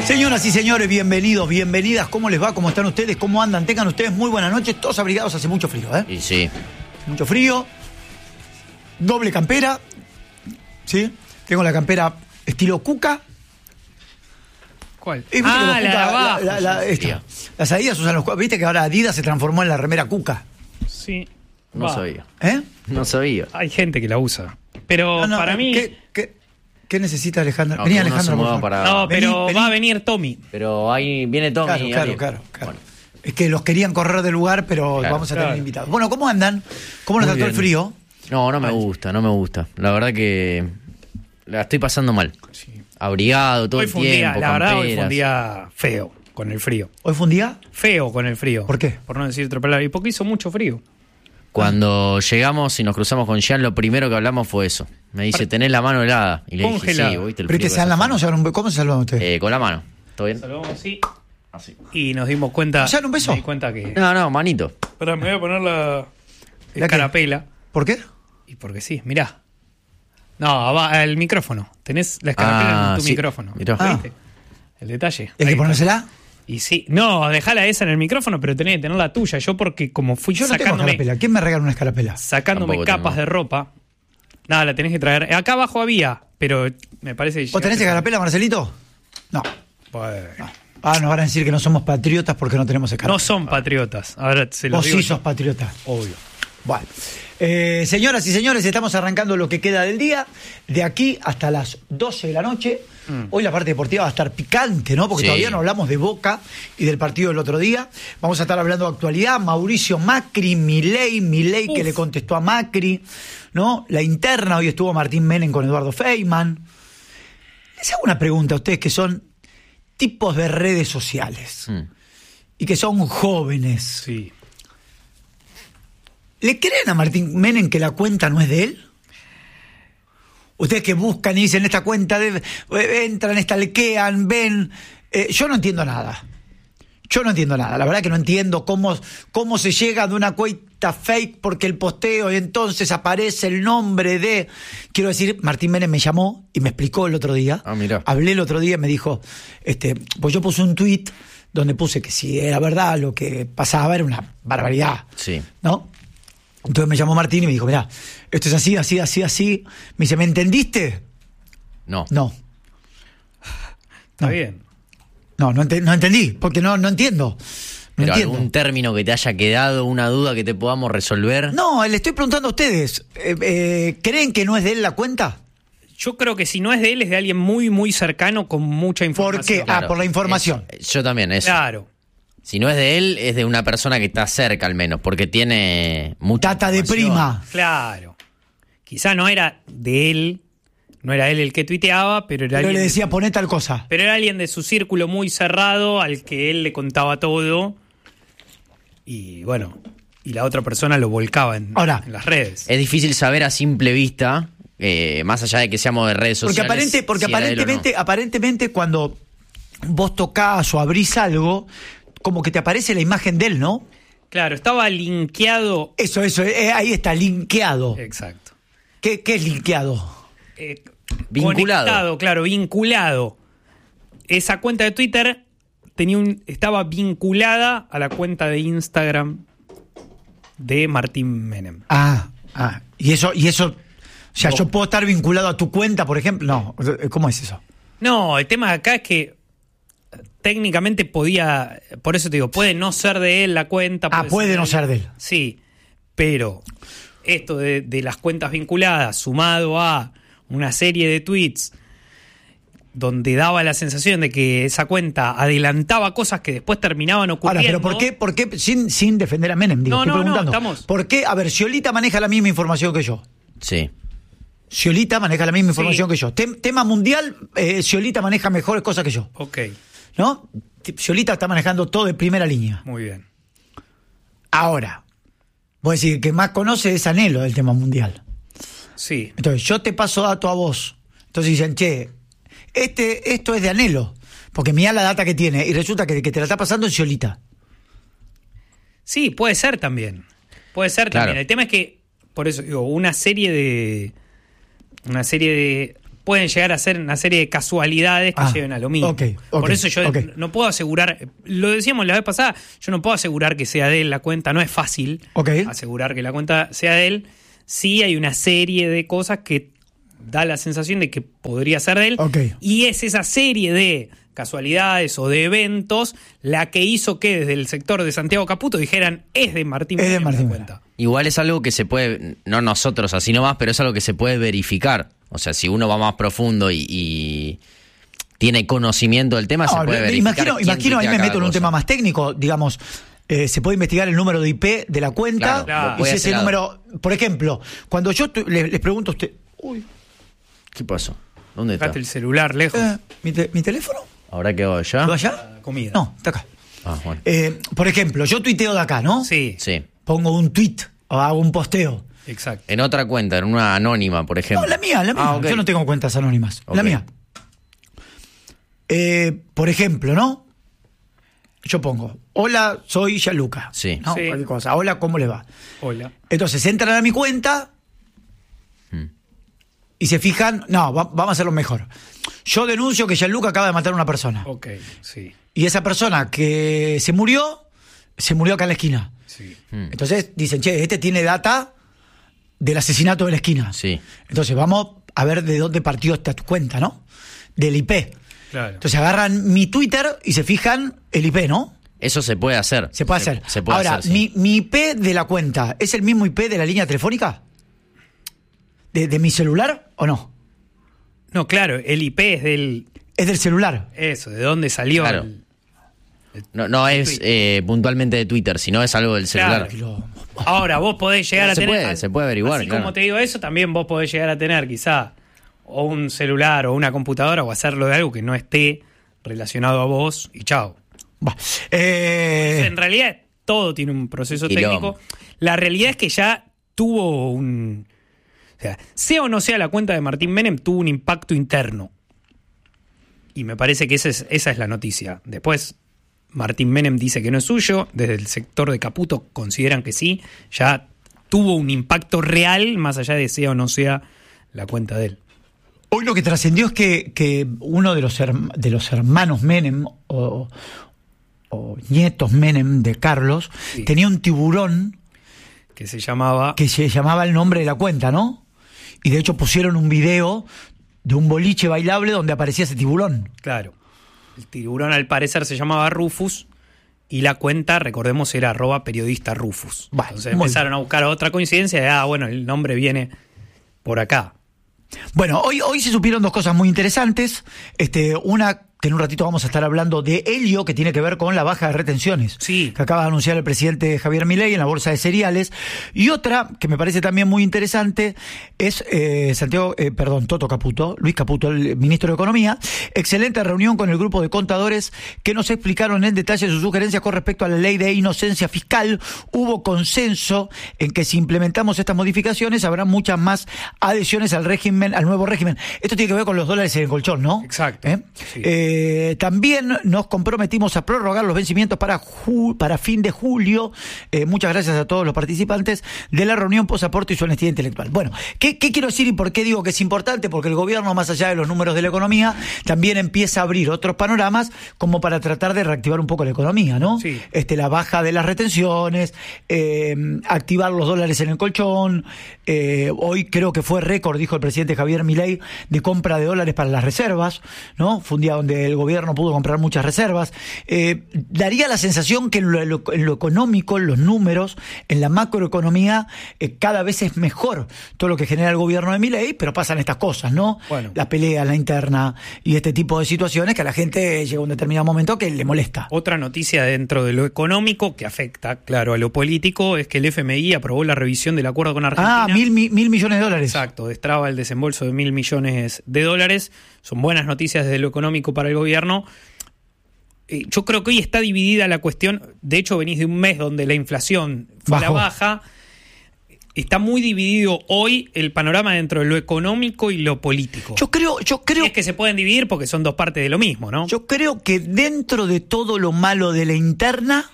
Señoras y señores, bienvenidos, bienvenidas. ¿Cómo les va? ¿Cómo están ustedes? ¿Cómo andan? Tengan ustedes muy buenas noches. Todos abrigados, hace mucho frío, ¿eh? Y sí. Mucho frío. Doble campera. ¿Sí? Tengo la campera estilo Cuca. ¿Cuál? La de abajo. Esta. Las Adidas usan los... ¿Viste que ahora Adidas se transformó en la remera Cuca? Sí. No sabía. ¿Eh? No sabía. Hay gente que la usa. Pero No, para mí... ¿Qué necesita Alejandra? No, Vení, que uno Alejandra, se por mueva favor. para- No, pero Vení. va a venir Tommy. Pero ahí viene Tommy. y Claro. alguien. Bueno. Es que los querían correr del lugar, pero Claro, vamos a tener claro. invitados. Bueno, ¿cómo andan? ¿Cómo nos Muy trató el bien. frío? No me gusta. La verdad que la estoy pasando mal. Sí. Abrigado todo Hoy el fue un día, tiempo. la verdad, hoy fue un camperas. día feo con el frío. ¿Hoy fue un día? Feo con el frío. ¿Por qué? Por no decir otra palabra. Y porque hizo mucho frío. Cuando llegamos y nos cruzamos con Jean, lo primero que hablamos fue eso. Me dice, tenés la mano helada. Y le dije, Congelada. sí, ¿viste el ¿Pero que frío se dan la hace? mano o se dan un beso? ¿Cómo se saludan ustedes? Con la mano. ¿Todo bien? Saludamos así. Así. Y nos dimos cuenta... ¿Ya era un beso? Me di cuenta que... No, manito. Espera, me voy a poner la ¿La escarapela. ¿Por qué? Y porque sí, mirá. No, va el micrófono. Tenés la escarapela en tu sí. micrófono. Mirá. ¿Viste? El detalle. ¿Hay Ahí que está. ponérsela? Y sí, no, dejala esa en el micrófono, pero tenés que tener la tuya. Yo porque como fui Yo no tengo sacándome escarapela. ¿Quién me regala una escarapela? sacándome Tampoco capas tengo. de ropa, nada, la tenés que traer. Acá abajo había, pero me parece que... ¿Vos tenés escarapela, Marcelito? No. Bueno, Ah, nos van a decir que no somos patriotas porque no tenemos escarapela. no son patriotas. Ahora se los Vos digo sí yo. sos patriota. Obvio. Bueno. Señoras y señores, estamos arrancando lo que queda del día. De aquí hasta las 12 de la noche. Hoy la parte deportiva va a estar picante, ¿no? Porque Sí. todavía no hablamos de Boca y del partido del otro día. Vamos a estar hablando de actualidad. Mauricio Macri, Milei que le contestó a Macri, ¿no? La interna, hoy estuvo Martín Menem con Eduardo Feynman. Les hago una pregunta a ustedes que son tipos de redes sociales y que son jóvenes. Sí. ¿Le creen a Martín Menem que la cuenta no es de él? Ustedes que buscan y dicen esta cuenta, entran, stalkean, ven. Yo no entiendo nada. La verdad que no entiendo cómo se llega de una cuenta fake porque el posteo y entonces aparece el nombre de... Quiero decir, Martín Menem me llamó y me explicó el otro día. Ah, mirá. Hablé el otro día y me dijo, pues yo puse un tuit donde puse que si era verdad lo que pasaba era una barbaridad. Sí. ¿No? Entonces me llamó Martín y me dijo, mirá, esto es así. Me dice, ¿me entendiste? No. No. Está No. bien. No entendí, porque no entiendo. No Pero entiendo. algún término que te haya quedado, una duda que te podamos resolver. No, le estoy preguntando a ustedes. ¿Creen que no es de él la cuenta? Yo creo que si no es de él, es de alguien muy, muy cercano con mucha información. ¿Por qué? Claro, por la información. Yo también, eso. Claro. Si no es de él, es de una persona que está cerca al menos, porque tiene mucha Data de información. prima. Claro. Quizá no era de él, no era él el que tuiteaba, pero era Pero alguien le de decía, poné tal cosa. Pero era alguien de su círculo muy cerrado al que él le contaba todo. Y bueno, y la otra persona lo volcaba en las redes. Es difícil saber a simple vista, más allá de que seamos de redes Porque, sociales. si era él o no. aparentemente cuando vos tocás o abrís algo, como que te aparece la imagen de él, ¿no? Claro, estaba linkeado. Eso, ahí está, linkeado. Exacto. ¿Qué es linkeado? Vinculado. Conectado, claro, vinculado. Esa cuenta de Twitter estaba vinculada a la cuenta de Instagram de Martín Menem. Y eso, o sea, yo puedo estar vinculado a tu cuenta, por ejemplo. No, ¿cómo es eso? No, el tema de acá es que técnicamente podía, por eso te digo, puede no ser de él la cuenta. Puede no ser de él. Sí, pero esto de las cuentas vinculadas, sumado a una serie de tweets donde daba la sensación de que esa cuenta adelantaba cosas que después terminaban ocurriendo. Ahora, pero ¿por qué sin defender a Menem? Digo, No, estoy no, preguntando. estamos. ¿Por qué? A ver, Sciolita maneja la misma información que yo. Sí. Sciolita maneja la misma información Sí. que yo. Tema mundial, Sciolita maneja mejores cosas que yo. Ok, ¿No? Sciolita está manejando todo de primera línea. muy bien. Ahora, voy a decir, el que más conoce es Anhelo del tema mundial. Sí, Entonces, yo te paso dato a vos. Entonces dicen, che, esto es de Anhelo, porque mirá la data que tiene, y resulta que te la está pasando en Sciolita. sí, puede ser también. Puede ser Claro. también. El tema es que, por eso digo, una serie de pueden llegar a ser una serie de casualidades que lleven a lo mismo. Por eso yo no puedo asegurar, lo decíamos la vez pasada, yo no puedo asegurar que sea de él la cuenta, no es fácil asegurar que la cuenta sea de él. Sí hay una serie de cosas que da la sensación de que podría ser de él, y es esa serie de casualidades o de eventos la que hizo que desde el sector de Santiago Caputo dijeran es de Martín Menem la cuenta. Igual es algo que se puede, no nosotros así nomás, pero es algo que se puede verificar. O sea, si uno va más profundo y tiene conocimiento del tema, se puede verificar. Imagino, ahí me meto en un tema más técnico, digamos. Se puede investigar el número de IP de la cuenta, y si ese número, por ejemplo, cuando yo les pregunto a usted, ¿qué pasó? ¿Dónde está? El celular lejos. ¿Mi teléfono? ¿Ahora quedó allá? ¿Quedó allá? Comida. No, está acá. Bueno. Por ejemplo, yo tuiteo de acá, ¿no? Sí. Pongo un tweet o hago un posteo. Exacto. En otra cuenta, en una anónima, por ejemplo. No, la mía. Yo no tengo cuentas anónimas. La mía. Por ejemplo, ¿no? Yo pongo, hola, soy Gianluca. Sí. ¿No? Cualquier cosa. Hola, ¿cómo le va? Hola. Entonces entran a mi cuenta y se fijan, vamos a hacerlo mejor. Yo denuncio que Gianluca acaba de matar a una persona. Sí. Y esa persona que se murió acá en la esquina. Sí. Entonces dicen, este tiene data del asesinato de la esquina. Sí. Entonces vamos a ver de dónde partió esta cuenta, ¿no? Del IP. Claro. Entonces agarran mi Twitter y se fijan el IP, ¿no? Eso se puede hacer. Se puede hacer. Se puede Ahora, hacer, sí. mi IP de la cuenta, ¿es el mismo IP de la línea telefónica? ¿De mi celular o no? No, claro, el IP es del... Es del celular. Eso, ¿de dónde salió? Claro. No es puntualmente de Twitter, sino es algo del celular. Claro. Ahora, vos podés llegar a tener... Se puede averiguar, así como te digo eso, también vos podés llegar a tener quizá o un celular o una computadora o hacerlo de algo que no esté relacionado a vos y chao. En realidad todo tiene un proceso técnico. La realidad es que ya tuvo un... O sea o no sea la cuenta de Martín Menem, tuvo un impacto interno. Y me parece que esa es la noticia. Después, Martín Menem dice que no es suyo. Desde el sector de Caputo consideran que sí. Ya tuvo un impacto real, más allá de sea o no sea la cuenta de él. Hoy lo que trascendió es que uno de los hermanos Menem o nietos Menem de Carlos tenía un tiburón que se llamaba el nombre de la cuenta, ¿no? Y de hecho pusieron un video de un boliche bailable donde aparecía ese tiburón. Claro. El tiburón al parecer se llamaba Rufus y la cuenta, recordemos, era @periodista Rufus. Entonces empezaron a buscar otra coincidencia de, el nombre viene por acá. Bueno, hoy se supieron dos cosas muy interesantes. Una, que en un ratito vamos a estar hablando de helio, que tiene que ver con la baja de retenciones que acaba de anunciar el presidente Javier Milei en la bolsa de cereales. Y otra, que me parece también muy interesante, es Toto Caputo, Luis Caputo, el ministro de Economía. Excelente reunión con el grupo de contadores que nos explicaron en detalle sus sugerencias con respecto a la ley de inocencia fiscal. Hubo consenso en que si implementamos estas modificaciones habrá muchas más adhesiones al nuevo régimen. Esto tiene que ver con los dólares en el colchón, ¿no? Exacto. También nos comprometimos a prorrogar los vencimientos para fin de julio. Muchas gracias a todos los participantes de la reunión posaporte y su honestidad intelectual. Bueno, ¿qué quiero decir y por qué digo que es importante? Porque el gobierno, más allá de los números de la economía, también empieza a abrir otros panoramas como para tratar de reactivar un poco la economía, ¿no? Sí. La baja de las retenciones, activar los dólares en el colchón. Hoy creo que fue récord, dijo el presidente Javier Milei, de compra de dólares para las reservas, ¿no? Fue un día donde el gobierno pudo comprar muchas reservas. Daría la sensación que en lo económico, en los números, en la macroeconomía, cada vez es mejor todo lo que genera el gobierno de Milei, pero pasan estas cosas, ¿no? Bueno. La pelea, la interna y este tipo de situaciones que a la gente llega un determinado momento que le molesta. Otra noticia dentro de lo económico que afecta, claro, a lo político es que el FMI aprobó la revisión del acuerdo con Argentina. $1.000 millones. Exacto, destraba el desembolso de $1.000 millones. Son buenas noticias desde lo económico para el gobierno. Yo creo que hoy está dividida la cuestión. De hecho, venís de un mes donde la inflación fue a la baja. Está muy dividido hoy el panorama dentro de lo económico y lo político. Yo creo es que se pueden dividir porque son dos partes de lo mismo, ¿no? Yo creo que dentro de todo lo malo de la interna,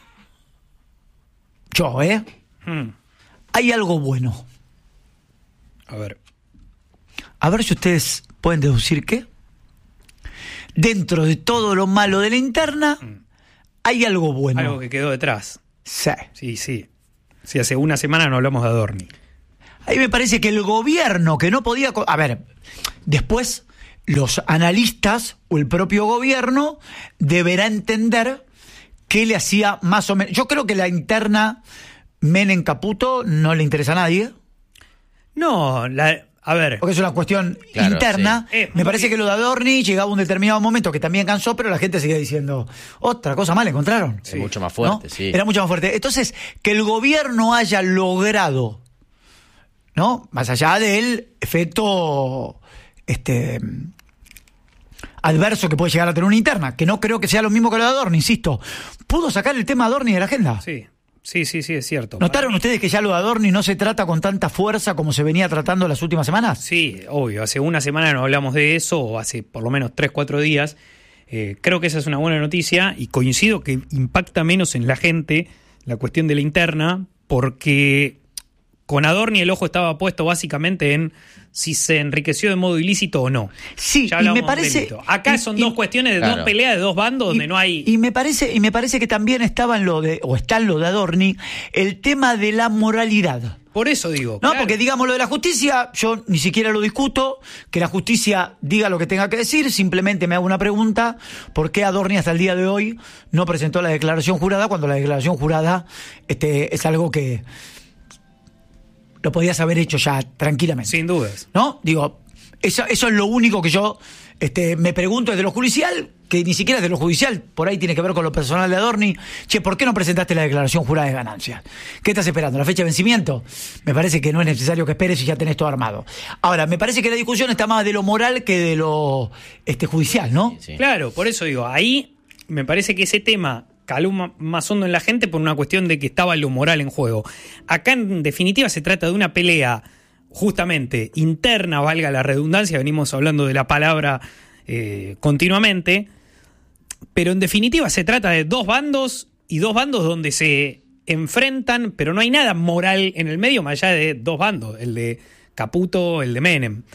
hay algo bueno. A ver. A ver si ustedes pueden deducir qué. Dentro de todo lo malo de la interna, hay algo bueno. Algo que quedó detrás. Sí. Sí. Sí, hace una semana no hablamos de Adorni. Ahí me parece que el gobierno que no podía... A ver, después los analistas o el propio gobierno deberá entender qué le hacía más o menos... Yo creo que la interna Menem Caputo no le interesa a nadie. No, a ver. Porque es una cuestión Claro, interna. sí. Me parece que lo de Adorni llegaba a un determinado momento que también cansó, pero la gente seguía diciendo, otra cosa más le encontraron. Es mucho más fuerte, ¿no? sí. Era mucho más fuerte. Entonces, que el gobierno haya logrado, ¿no? Más allá del efecto adverso que puede llegar a tener una interna, que no creo que sea lo mismo que lo de Adorni, insisto. ¿Pudo sacar el tema Adorni de la agenda? Sí, es cierto. ¿Notaron ustedes que ya lo de Adorni no se trata con tanta fuerza como se venía tratando las últimas semanas? Sí, obvio. Hace una semana no hablamos de eso, o hace por lo menos 3-4 días. Creo que esa es una buena noticia y coincido que impacta menos en la gente la cuestión de la interna, porque con Adorni el ojo estaba puesto básicamente en si se enriqueció de modo ilícito o no. Sí, ya y me hablamos parece... del delito. Acá son dos cuestiones de claro. dos peleas de dos bandos donde no hay... Y me parece que también estaba en lo de, o está en lo de Adorni, el tema de la moralidad. Por eso digo. No, claro. porque digamos lo de la justicia, yo ni siquiera lo discuto, que la justicia diga lo que tenga que decir, simplemente me hago una pregunta, ¿por qué Adorni hasta el día de hoy no presentó la declaración jurada cuando la declaración jurada es algo que lo podías haber hecho ya tranquilamente? Sin dudas. ¿No? Digo, eso es lo único que yo me pregunto desde lo judicial, que ni siquiera es de lo judicial, por ahí tiene que ver con lo personal de Adorni. Che, ¿por qué no presentaste la declaración jurada de ganancias? ¿Qué estás esperando? ¿La fecha de vencimiento? Me parece que no es necesario que esperes si ya tenés todo armado. Ahora, me parece que la discusión está más de lo moral que de lo judicial, ¿no? Sí. Claro, por eso digo, ahí me parece que ese tema caló más hondo en la gente por una cuestión de que estaba lo moral en juego. Acá en definitiva se trata de una pelea justamente interna, valga la redundancia, venimos hablando de la palabra continuamente, pero en definitiva se trata de dos bandos y dos bandos donde se enfrentan, pero no hay nada moral en el medio más allá de dos bandos, el de Caputo, el de Menem,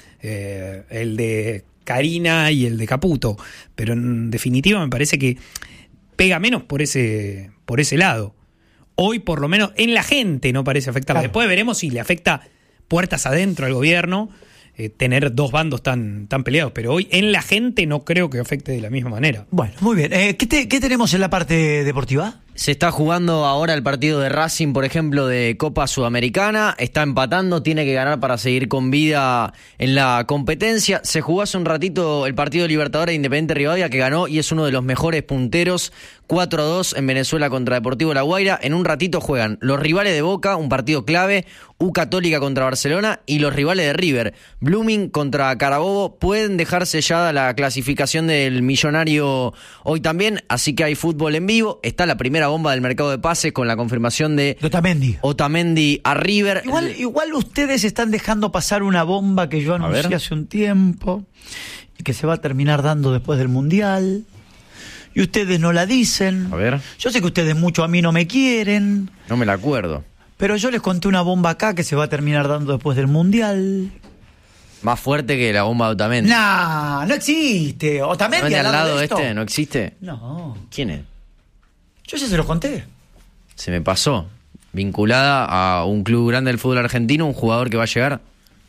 el de Carina y el de Caputo, pero en definitiva me parece que pega menos por ese lado. Hoy por lo menos en la gente no parece afectarle. Claro. Después veremos si le afecta puertas adentro al gobierno tener dos bandos tan peleados, pero hoy en la gente no creo que afecte de la misma manera. Bueno, muy bien. ¿Qué tenemos en la parte deportiva? Se está jugando ahora el partido de Racing, por ejemplo, de Copa Sudamericana. Está empatando, tiene que ganar para seguir con vida en la competencia. Se jugó hace un ratito el partido de Libertadores de Independiente Rivadavia, que ganó y es uno de los mejores punteros. 4-2 en Venezuela contra Deportivo La Guaira. En un ratito juegan los rivales de Boca, un partido clave, U Católica contra Barcelona, y los rivales de River, Blooming contra Carabobo. Pueden dejar sellada la clasificación del Millonario hoy también, así que hay fútbol en vivo. Está la primera bomba del mercado de pases con la confirmación de Otamendi a River. Igual ustedes están dejando pasar una bomba que yo anuncié hace un tiempo y que se va a terminar dando después del Mundial. Y ustedes no la dicen. A ver. Yo sé que ustedes mucho a mí no me quieren. No me la acuerdo. Pero yo les conté una bomba acá que se va a terminar dando después del Mundial. Más fuerte que la bomba de Otamendi. No existe. Otamendi ¿No al lado de esto? ¿No existe? No. ¿Quién es? Yo ya se los conté. Se me pasó. Vinculada a un club grande del fútbol argentino, un jugador que va a llegar.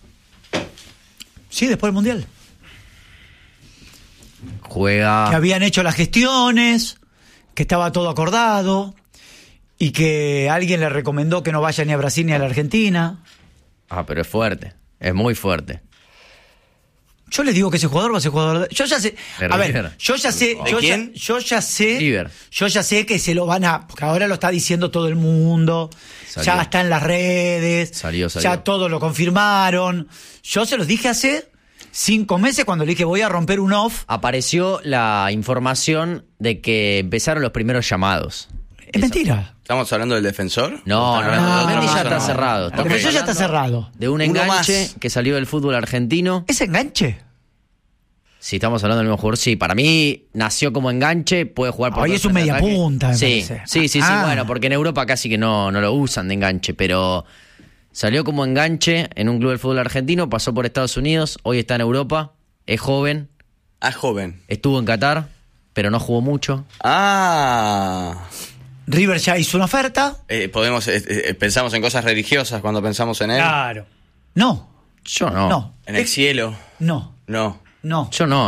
Sí, después del Mundial. Juega. Que habían hecho las gestiones, que estaba todo acordado y que alguien le recomendó que no vaya ni a Brasil ni a la Argentina. Ah, pero es fuerte. Es muy fuerte. Yo les digo que ese jugador va a ser jugador. Yo ya sé. De A ver, River. yo ya sé. ¿De quién? Yo ya sé. River. Yo ya sé que se lo van a. Porque ahora lo está diciendo todo el mundo. Salió. Ya está en las redes. Salió. Ya todos lo confirmaron. Yo se los dije hace 5 meses cuando le dije voy a romper un off. Apareció la información de que empezaron los primeros llamados. Es mentira. ¿Estamos hablando del defensor? No, Otamendi ya ya está está cerrado. El defensor ya está cerrado. De un Uno enganche más. que salió del fútbol argentino. ¿Es enganche? Si estamos hablando del mismo jugador, sí. Para mí nació como enganche, puede jugar por Hoy todo es un frente de media ataque. punta, me Sí, parece. sí, Ah. bueno, porque en Europa casi que no lo usan de enganche, pero Salió como enganche en un club del fútbol argentino, pasó por Estados Unidos, hoy está en Europa, es joven. Ah, joven. Estuvo en Qatar, pero no jugó mucho. River ya hizo una oferta. Pensamos en cosas religiosas cuando pensamos en él. Claro. No. Yo no. No. En el cielo. No. No. No. Yo no.